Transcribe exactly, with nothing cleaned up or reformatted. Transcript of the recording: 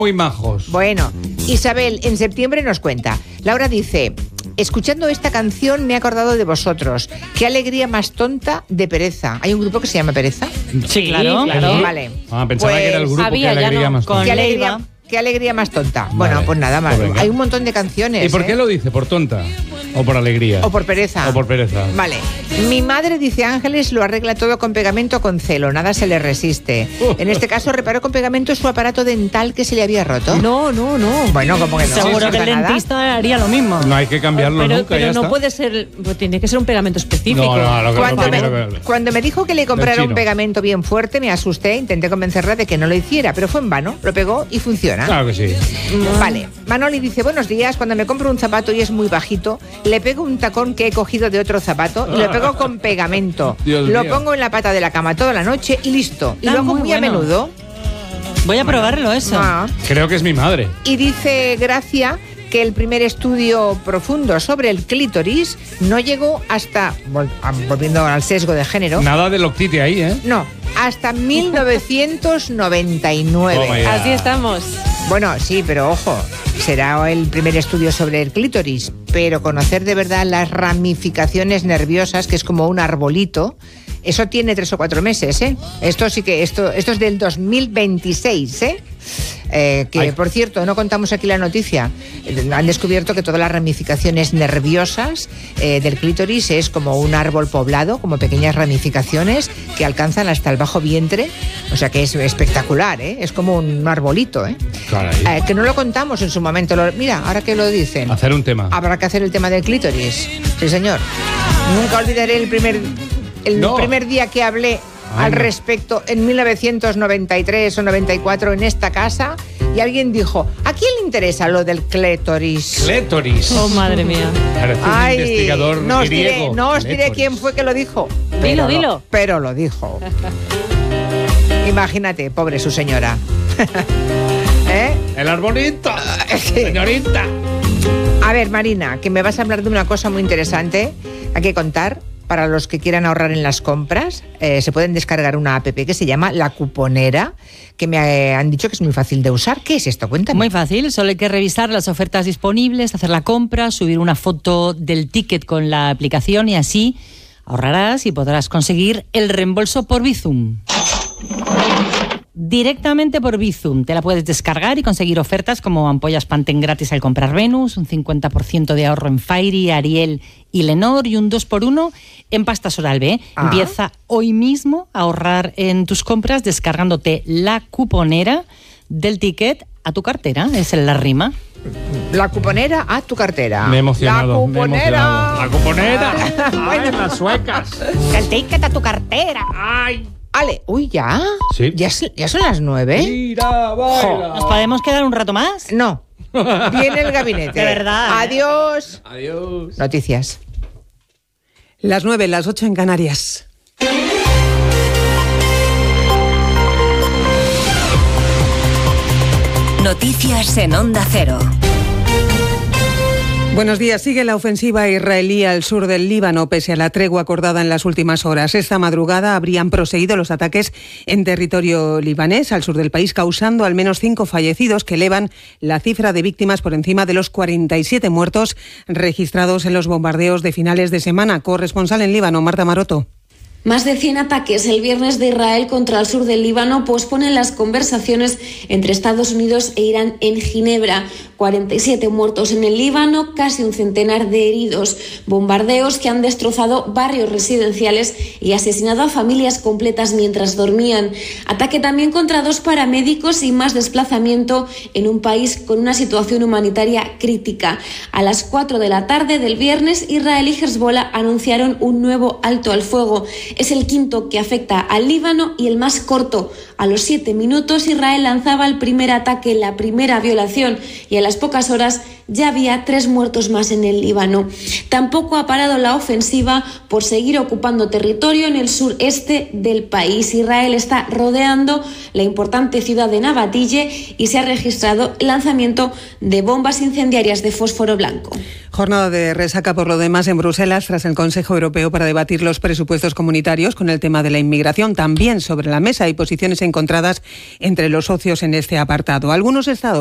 Muy majos. Bueno, Isabel en septiembre nos cuenta. Laura dice: escuchando esta canción me he acordado de vosotros. Qué alegría más tonta de Pereza. ¿Hay un grupo que se llama Pereza? Sí, claro. claro. Vale. Ah, pensaba pues, que era el grupo. había, Qué alegría ya no, más con tonta. Qué alegría, Leiva. qué alegría más tonta. Bueno, Vale. pues nada más. Pues venga. Hay un montón de canciones. ¿Y por qué ¿eh? lo dice? ¿Por tonta? ¿O por alegría? O por pereza. O por pereza. Vale. Mi madre, dice Ángeles, lo arregla todo con pegamento con celo, nada se le resiste. En este caso reparó con pegamento su aparato dental que se le había roto. No, no, no. Bueno, como que no. Seguro no que el pasa nada. dentista haría lo mismo. No hay que cambiarlo pero, nunca, Pero ya no está. puede ser, pues tiene que ser un pegamento específico. No, no, lo que Cuando no me, tiene que- cuando me dijo que le comprara un pegamento bien fuerte, me asusté, intenté convencerla de que no lo hiciera, pero fue en vano, lo pegó y funciona. Claro que sí. Vale, Manoli dice: buenos días, cuando me compro un zapato y es muy bajito, le pego un tacón que he cogido de otro zapato y lo pego con pegamento. Dios lo mío. pongo en la pata de la cama toda la noche y listo. Y Ah, lo hago muy, muy a bueno. menudo. Voy a probarlo eso. Ah. Creo que es mi madre. Y dice Gracia que el primer estudio profundo sobre el clítoris no llegó hasta, vol- ah, volviendo al sesgo de género, Nada de loctite ahí, ¿eh? no, hasta mil novecientos noventa y nueve. Oh my God. Así estamos. Bueno, sí, pero ojo, será el primer estudio sobre el clítoris, pero conocer de verdad las ramificaciones nerviosas, que es como un arbolito, eso tiene tres o cuatro meses, ¿eh? Esto sí que, esto, esto es del dos mil veintiséis, ¿eh? Eh, que, Ay. por cierto, no contamos aquí la noticia. Eh, Han descubierto que todas las ramificaciones nerviosas eh, del clítoris es como un árbol poblado, como pequeñas ramificaciones que alcanzan hasta el bajo vientre. O sea que es espectacular, ¿eh? Es como un arbolito, ¿eh? Caray. Eh, que no lo contamos en su momento. Lo- mira, ahora que lo dicen, Hacer un tema. habrá que hacer el tema del clítoris. Sí, señor. Nunca olvidaré el primer, el No. primer día que hablé Ay, al no. respecto en mil novecientos noventa y tres o noventa y cuatro en esta casa, y alguien dijo: ¿a quién le interesa lo del clítoris? Clétoris. Oh, madre mía. Parece un Ay, investigador no os diré, griego. no os diré Clétoris. quién fue que lo dijo. Dilo, Pero lo- dilo. Pero lo dijo. Imagínate, pobre su señora. ¿Eh? El arbolito. Sí. Señorita. A ver, Marina, que me vas a hablar de una cosa muy interesante. Hay que contar, para los que quieran ahorrar en las compras, eh, se pueden descargar una app que se llama La Cuponera, que me eh, han dicho que es muy fácil de usar. ¿Qué es esto? Cuéntame. Muy fácil, solo hay que revisar las ofertas disponibles, hacer la compra, subir una foto del ticket con la aplicación y así ahorrarás y podrás conseguir el reembolso por Bizum. Directamente por Bizum. Te la puedes descargar y conseguir ofertas como ampollas Pantene gratis al comprar Venus, un cincuenta por ciento de ahorro en Fairy, Ariel y Lenor y un dos por uno en pastas Oral-B. Ah. Empieza hoy mismo a ahorrar en tus compras descargándote la cuponera del ticket a tu cartera. Es la rima. La Cuponera a tu cartera. Me he emocionado. La me he Cuponera. emocionado. La cuponera. Bueno. Ay, las suecas. El ticket a tu cartera. Ay. Ale, uy, ¿ya? Sí. ¿Ya, es- ya son las nueve? Mira, baila. ¿Nos podemos quedar un rato más? No. Viene el gabinete. De verdad, ¿eh? Adiós. Adiós. Noticias. Las nueve, las ocho en Canarias. Noticias en Onda Cero. Buenos días. Sigue la ofensiva israelí al sur del Líbano, pese a la tregua acordada en las últimas horas. Esta madrugada habrían proseguido los ataques en territorio libanés, al sur del país, causando al menos cinco fallecidos, que elevan la cifra de víctimas por encima de los cuarenta y siete muertos registrados en los bombardeos de finales de semana. Corresponsal en Líbano, Marta Maroto. Más de cien ataques el viernes de Israel contra el sur del Líbano posponen las conversaciones entre Estados Unidos e Irán en Ginebra. cuarenta y siete muertos en el Líbano, casi un centenar de heridos. Bombardeos que han destrozado barrios residenciales y asesinado a familias completas mientras dormían. Ataque también contra dos paramédicos y más desplazamiento en un país con una situación humanitaria crítica. A las cuatro de la tarde del viernes, Israel y Hezbollah anunciaron un nuevo alto al fuego. Es el quinto que afecta al Líbano y el más corto. A los siete minutos, Israel lanzaba el primer ataque, la primera violación, y a las pocas horas ya había tres muertos más en el Líbano. Tampoco ha parado la ofensiva por seguir ocupando territorio en el sureste del país. Israel está rodeando la importante ciudad de Nabatille y se ha registrado el lanzamiento de bombas incendiarias de fósforo blanco. Jornada de resaca por lo demás en Bruselas tras el Consejo Europeo para debatir los presupuestos comunitarios con el tema de la inmigración. También sobre la mesa hay posiciones encontradas entre los socios en este apartado. Algunos estados